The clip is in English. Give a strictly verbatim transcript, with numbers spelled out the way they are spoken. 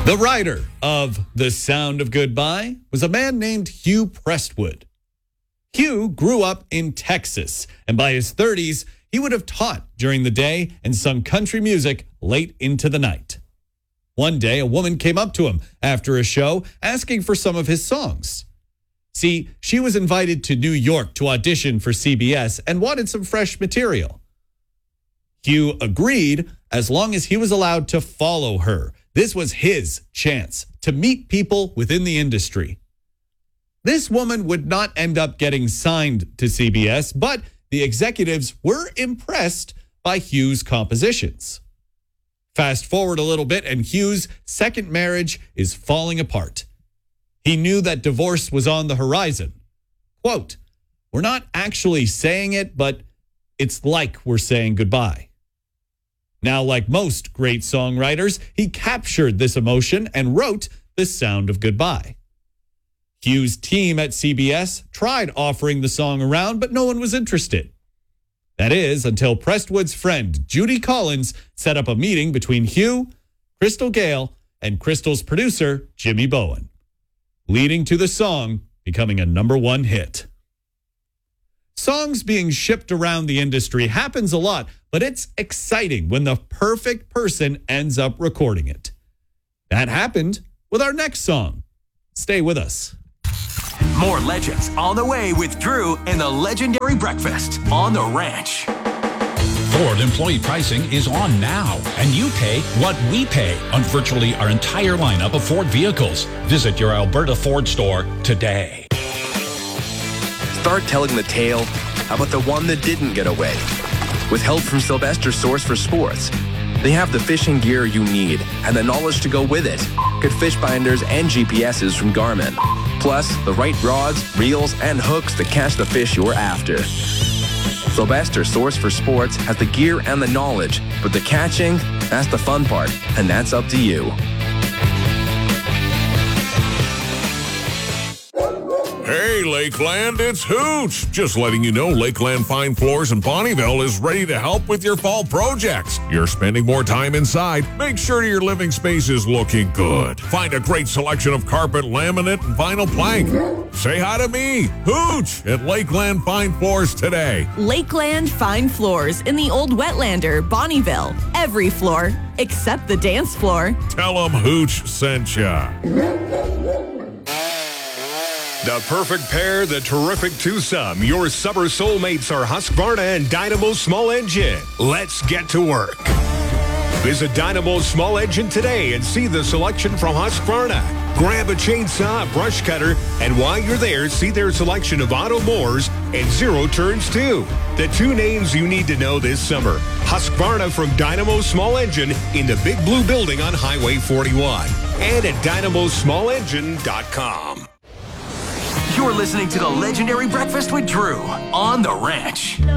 The writer of The Sound of Goodbye was a man named Hugh Prestwood. Hugh grew up in Texas, and by his thirties, he would have taught during the day and sung country music late into the night. One day, a woman came up to him after a show asking for some of his songs. See, she was invited to New York to audition for C B S and wanted some fresh material. Hugh agreed as long as he was allowed to follow her. This was his chance to meet people within the industry. This woman would not end up getting signed to C B S, but the executives were impressed by Hugh's compositions. Fast forward a little bit, and Hugh's second marriage is falling apart. He knew that divorce was on the horizon. Quote, "We're not actually saying it, but it's like we're saying goodbye." Now, like most great songwriters, he captured this emotion and wrote The Sound of Goodbye. Hugh's team at C B S tried offering the song around, but no one was interested. That is, until Prestwood's friend, Judy Collins, set up a meeting between Hugh, Crystal Gayle, and Crystal's producer, Jimmy Bowen, leading to the song becoming a number one hit. Songs being shipped around the industry happens a lot, but it's exciting when the perfect person ends up recording it. That happened with our next song. Stay with us. More legends on the way with Drew and the legendary breakfast on the ranch. Ford employee pricing is on now, and you pay what we pay on virtually our entire lineup of Ford vehicles. Visit your Alberta Ford store today. Start telling the tale about the one that didn't get away. With help from Sylvester Source for Sports, they have the fishing gear you need and the knowledge to go with it. Good fish binders and G P S's from Garmin. Plus, the right rods, reels, and hooks to catch the fish you're after. Sylvester Source for Sports has the gear and the knowledge, but the catching, that's the fun part, and that's up to you. Hey, Lakeland, it's Hooch. Just letting you know Lakeland Fine Floors in Bonnyville is ready to help with your fall projects. You're spending more time inside. Make sure your living space is looking good. Find a great selection of carpet, laminate, and vinyl plank. Say hi to me, Hooch, at Lakeland Fine Floors today. Lakeland Fine Floors in the Old Wetlander, Bonnyville. Every floor except the dance floor. Tell them Hooch sent ya. The perfect pair, the terrific twosome. Your summer soulmates are Husqvarna and Dynamo Small Engine. Let's get to work. Visit Dynamo Small Engine today and see the selection from Husqvarna. Grab a chainsaw, brush cutter, and while you're there, see their selection of auto mowers and zero turns too. The two names you need to know this summer. Husqvarna from Dynamo Small Engine in the Big Blue Building on Highway forty-one and at dynamo small engine dot com. You're listening to the legendary breakfast with Drew on the ranch.